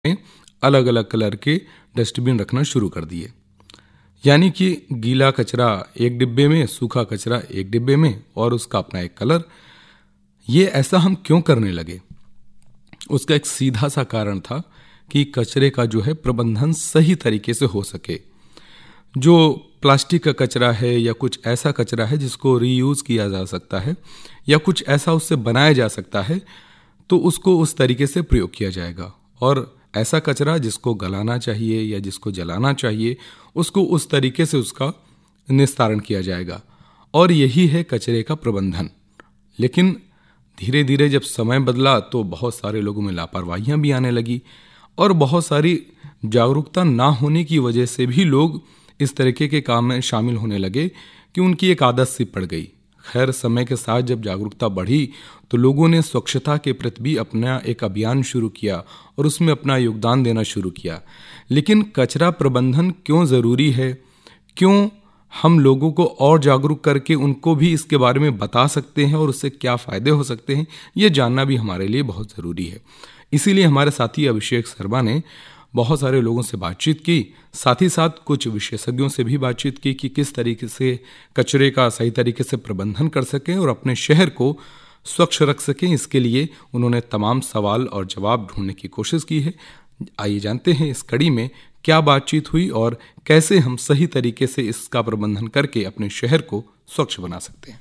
में अलग अलग कलर के डस्टबिन रखना शुरू कर दिए। यानी कि गीला कचरा एक डिब्बे में, सूखा कचरा एक डिब्बे में और उसका अपना एक कलर। ये ऐसा हम क्यों करने लगे? उसका एक सीधा सा कारण था कि कचरे का जो है प्रबंधन सही तरीके से हो सके। जो प्लास्टिक का कचरा है या कुछ ऐसा कचरा है जिसको रीयूज किया जा सकता है या कुछ ऐसा उससे बनाया जा सकता है, तो उसको उस तरीके से प्रयोग किया जाएगा। और ऐसा कचरा जिसको गलाना चाहिए या जिसको जलाना चाहिए, उसको उस तरीके से उसका निस्तारण किया जाएगा। और यही है कचरे का प्रबंधन। लेकिन धीरे धीरे जब समय बदला तो बहुत सारे लोगों में लापरवाहियां भी आने लगी और बहुत सारी जागरूकता ना होने की वजह से भी लोग इस तरीके के काम में शामिल होने लगे कि उनकी एक आदत सी पड़ गई। खैर, समय के साथ जब जागरूकता बढ़ी तो लोगों ने स्वच्छता के प्रति भी अपना एक अभियान शुरू किया और उसमें अपना योगदान देना शुरू किया। लेकिन कचरा प्रबंधन क्यों ज़रूरी है, क्यों हम लोगों को और जागरूक करके उनको भी इसके बारे में बता सकते हैं और उससे क्या फ़ायदे हो सकते हैं, ये जानना भी हमारे लिए बहुत ज़रूरी है। इसीलिए हमारे साथी अभिषेक शर्मा ने बहुत सारे लोगों से बातचीत की, साथ ही साथ कुछ विशेषज्ञों से भी बातचीत की कि किस तरीके से कचरे का सही तरीके से प्रबंधन कर सकें और अपने शहर को स्वच्छ रख सकें। इसके लिए उन्होंने तमाम सवाल और जवाब ढूंढने की कोशिश की है। आइए जानते हैं इस कड़ी में क्या बातचीत हुई और कैसे हम सही तरीके से इसका प्रबंधन करके अपने शहर को स्वच्छ बना सकते हैं।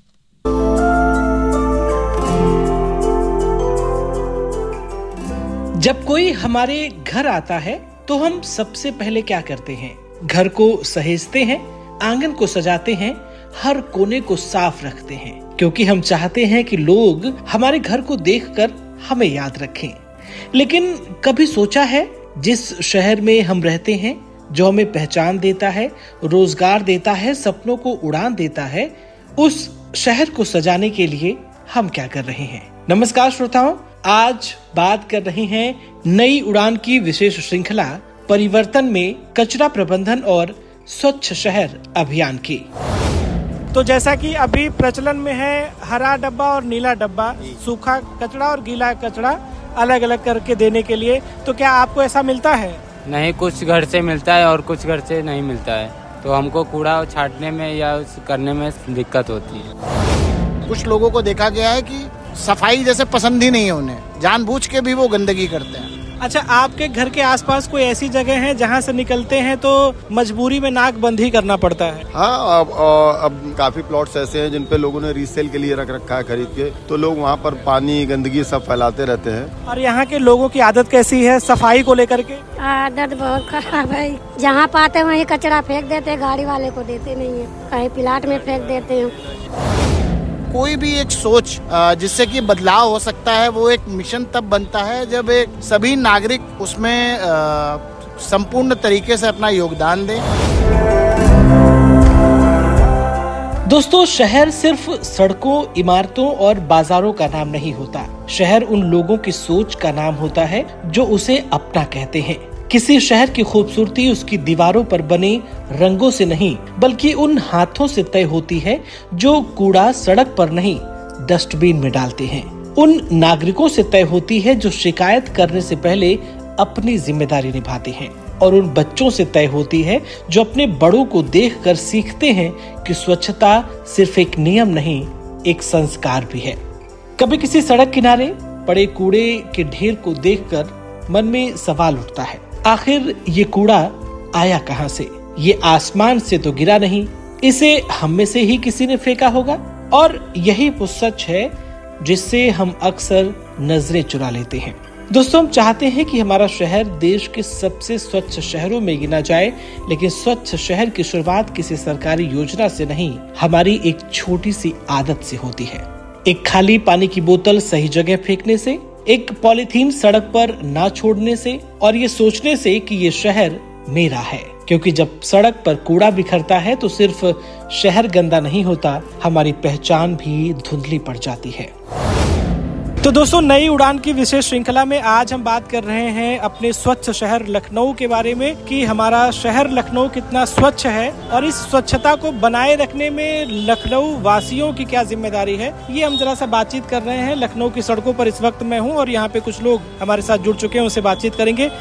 जब कोई हमारे घर आता है तो हम सबसे पहले क्या करते हैं? घर को सहेजते हैं, आंगन को सजाते हैं, हर कोने को साफ रखते हैं, क्योंकि हम चाहते हैं कि लोग हमारे घर को देखकर हमें याद रखें। लेकिन कभी सोचा है, जिस शहर में हम रहते हैं, जो हमें पहचान देता है, रोजगार देता है, सपनों को उड़ान देता है, उस शहर को सजाने के लिए हम क्या कर रहे हैं? नमस्कार श्रोताओं, आज बात कर रहे हैं नई उड़ान की विशेष श्रृंखला परिवर्तन में कचरा प्रबंधन और स्वच्छ शहर अभियान की। तो जैसा कि अभी प्रचलन में है हरा डब्बा और नीला डब्बा, सूखा कचरा और गीला कचरा अलग अलग करके देने के लिए, तो क्या आपको ऐसा मिलता है? नहीं, कुछ घर से मिलता है और कुछ घर से नहीं मिलता है, तो हमको कूड़ा छांटने में या करने में दिक्कत होती है। कुछ लोगों को देखा गया है कि सफाई जैसे पसंद ही नहीं है उन्हें, जानबूझ के भी वो गंदगी करते हैं। अच्छा, आपके घर के आसपास कोई ऐसी जगह है जहाँ से निकलते हैं तो मजबूरी में नाक बंद ही करना पड़ता है? हाँ, अब काफी प्लॉट्स ऐसे हैं जिन पे लोगों ने रीसेल के लिए रख रखा है खरीद के, तो लोग वहाँ पर पानी गंदगी सब फैलाते रहते हैं। और यहाँ के लोगों की आदत कैसी है सफाई को लेकर के? आदत बहुत खराब है। जहाँ पाते वहीं कचरा फेंक देते हैं, गाड़ी वाले को देते नहीं है, कहीं प्लाट में फेंक देते हैं। कोई भी एक सोच जिससे कि बदलाव हो सकता है, वो एक मिशन तब बनता है जब एक सभी नागरिक उसमें संपूर्ण तरीके से अपना योगदान दें। दोस्तों, शहर सिर्फ सड़कों, इमारतों और बाजारों का नाम नहीं होता। शहर उन लोगों की सोच का नाम होता है जो उसे अपना कहते हैं। किसी शहर की खूबसूरती उसकी दीवारों पर बने रंगों से नहीं, बल्कि उन हाथों से तय होती है जो कूड़ा सड़क पर नहीं, डस्टबिन में डालते हैं। उन नागरिकों से तय होती है जो शिकायत करने से पहले अपनी जिम्मेदारी निभाते हैं। और उन बच्चों से तय होती है जो अपने बड़ों को देखकर सीखते हैं कि स्वच्छता सिर्फ एक नियम नहीं, एक संस्कार भी है। कभी किसी सड़क किनारे पड़े कूड़े के ढेर को देखकर मन में सवाल उठता है, आखिर ये कूड़ा आया कहां से? ये आसमान से तो गिरा नहीं, इसे हम में से ही किसी ने फेंका होगा। और यही वो सच है जिससे हम अक्सर नजरें चुरा लेते हैं। दोस्तों, हम चाहते हैं कि हमारा शहर देश के सबसे स्वच्छ शहरों में गिना जाए, लेकिन स्वच्छ शहर की शुरुआत किसी सरकारी योजना से नहीं, हमारी एक छोटी सी आदत से होती है। एक खाली पानी की बोतल सही जगह फेंकने से, एक पॉलीथीन सड़क पर ना छोड़ने से, और ये सोचने से कि ये शहर मेरा है। क्योंकि जब सड़क पर कूड़ा बिखरता है तो सिर्फ शहर गंदा नहीं होता, हमारी पहचान भी धुंधली पड़ जाती है। तो दोस्तों, नई उड़ान की विशेष श्रृंखला में आज हम बात कर रहे हैं अपने स्वच्छ शहर लखनऊ के बारे में, कि हमारा शहर लखनऊ कितना स्वच्छ है और इस स्वच्छता को बनाए रखने में लखनऊ वासियों की क्या जिम्मेदारी है। ये हम जरा सा बातचीत कर रहे हैं। लखनऊ की सड़कों पर इस वक्त मैं हूँ और यहाँ पे कुछ लोग हमारे साथ जुड़ चुके हैं, उनसे बातचीत करेंगे।